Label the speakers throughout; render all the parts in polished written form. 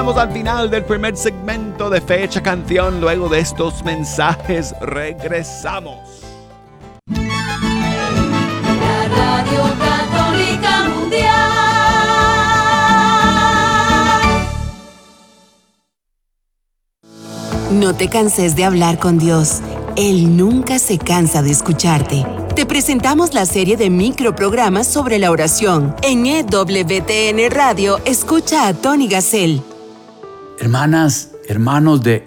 Speaker 1: llegamos al final del primer segmento de Fecha Canción. Luego de estos mensajes, regresamos.
Speaker 2: La Radio Católica Mundial.
Speaker 3: No te canses de hablar con Dios. Él nunca se cansa de escucharte. Te presentamos la serie de microprogramas sobre la oración. En EWTN Radio, escucha a Tony Gassel.
Speaker 4: Hermanas, hermanos de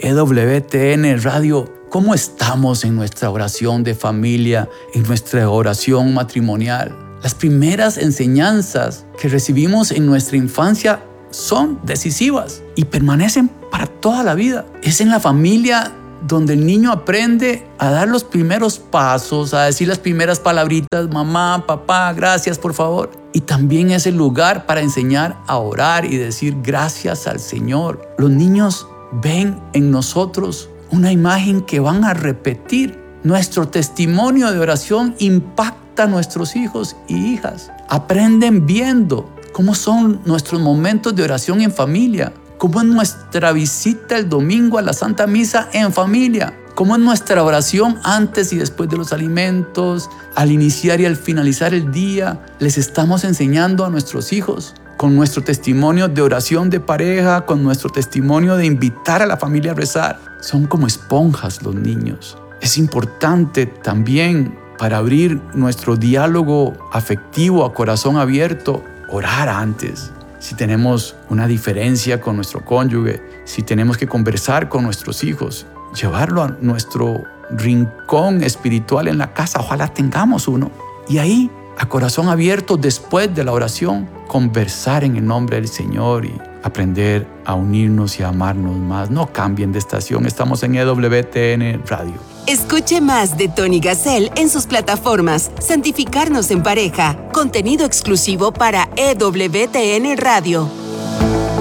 Speaker 4: EWTN Radio, ¿cómo estamos en nuestra oración de familia, en nuestra oración matrimonial? Las primeras enseñanzas que recibimos en nuestra infancia son decisivas y permanecen para toda la vida. Es en la familia donde el niño aprende a dar los primeros pasos, a decir las primeras palabritas, mamá, papá, gracias, por favor. Y también es el lugar para enseñar a orar y decir gracias al Señor. Los niños ven en nosotros una imagen que van a repetir. Nuestro testimonio de oración impacta a nuestros hijos y hijas. Aprenden viendo cómo son nuestros momentos de oración en familia. Cómo es nuestra visita el domingo a la Santa Misa en familia. Cómo es nuestra oración antes y después de los alimentos, al iniciar y al finalizar el día. Les estamos enseñando a nuestros hijos con nuestro testimonio de oración de pareja, con nuestro testimonio de invitar a la familia a rezar. Son como esponjas los niños. Es importante también para abrir nuestro diálogo afectivo a corazón abierto, orar antes. Si tenemos una diferencia con nuestro cónyuge, si tenemos que conversar con nuestros hijos, llevarlo a nuestro rincón espiritual en la casa, ojalá tengamos uno. Y ahí, a corazón abierto, después de la oración, conversar en el nombre del Señor y aprender a unirnos y a amarnos más. No cambien de estación, estamos en EWTN Radio.
Speaker 3: Escuche más de Tony Gassel en sus plataformas Santificarnos en Pareja, contenido exclusivo para EWTN Radio.